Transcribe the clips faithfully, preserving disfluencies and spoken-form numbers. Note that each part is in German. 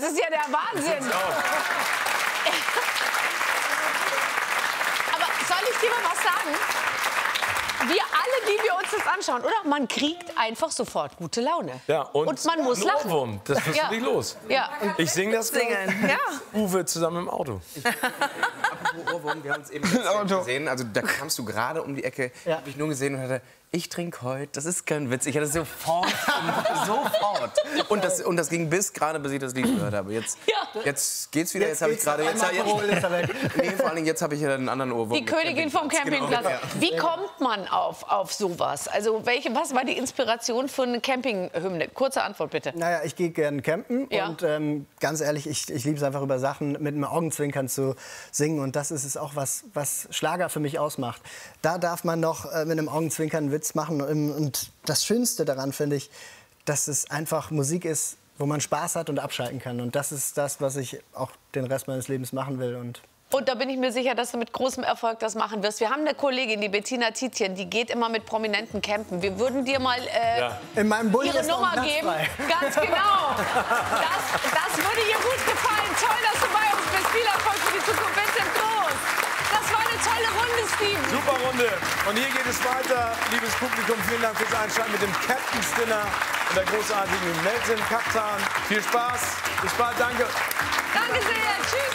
ist ja der Wahnsinn. Aber soll ich dir mal was sagen? Wir alle, die wir uns das anschauen, oder? Man kriegt einfach sofort gute Laune. Ja, und, und man muss lachen. Ohrwurm, das ist ja. nicht los. Ja. Ich singe das Singen. Ja. Uwe zusammen im Auto. Apropos Ohrwurm, wir haben uns eben gesehen. Also da kamst du gerade um die Ecke. Ja. Habe ich nur gesehen und hatte, ich trinke heute, das ist kein Witz. Ich hatte sofort, sofort. Und das, und das ging bis gerade, bis ich das Lied gehört habe. Jetzt, ja. jetzt geht's wieder. Jetzt, jetzt habe ich gerade, jetzt, jetzt, nee, vor allen Dingen jetzt habe ich ja einen anderen Ohrwurm. Die Königin vom Campingplatz. Genau. Wie kommt man auf, auf sowas? Also welche, was war die Inspiration für eine Campinghymne? Kurze Antwort bitte. Naja, ich gehe gerne campen ja. und ähm, ganz ehrlich, ich, ich liebe es einfach über Sachen mit einem Augenzwinkern zu singen und das ist es auch, was, was Schlager für mich ausmacht. Da darf man noch äh, mit einem Augenzwinkern einen Witz machen und das Schönste daran finde ich, dass es einfach Musik ist, wo man Spaß hat und abschalten kann und das ist das, was ich auch den Rest meines Lebens machen will. Und Und da bin ich mir sicher, dass du mit großem Erfolg das machen wirst. Wir haben eine Kollegin, die Bettina Tietjen, die geht immer mit Prominenten campen. Wir würden dir mal äh, ja. In meinem Bulli ihre Nummer geben. Ganz genau. Das, das würde ihr gut gefallen. Toll, dass du bei uns bist. Viel Erfolg für die Zukunft. Vincent Groß. Das war eine tolle Runde, Steven. Super Runde. Und hier geht es weiter. Liebes Publikum, vielen Dank fürs Einschalten mit dem Captain's Dinner und der großartigen Melton Kaptan. Viel Spaß. Bis bald. Danke. Danke sehr. Tschüss.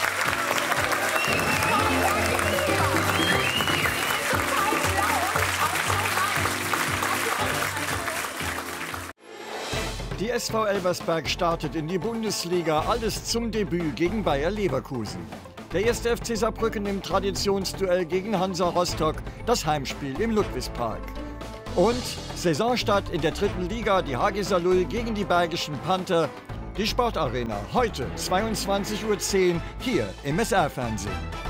Die S V Elversberg startet in die Bundesliga, alles zum Debüt gegen Bayer Leverkusen. Der erste F C Saarbrücken im Traditionsduell gegen Hansa Rostock, das Heimspiel im Ludwigspark. Und Saisonstart in der dritten Liga, die H G Saarlouis gegen die Bergischen Panther. Die Sportarena, heute zweiundzwanzig Uhr zehn, hier im S R-Fernsehen.